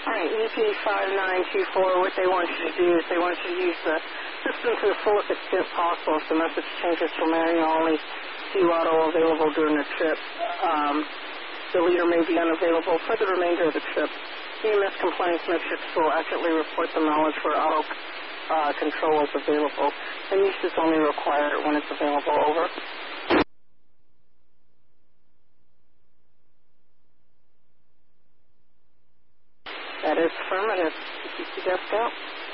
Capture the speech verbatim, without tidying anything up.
All right, E P five nine two four, what they want you to do is they want you to use the system to the fullest extent possible. If the message changes from manual only to auto available during the trip, um, the leader may be unavailable for the remainder of the trip. E M S compliance metrics will accurately report the knowledge where auto uh, control is available, and use is only required when it's available. Over. That is affirmative. C T C desk out.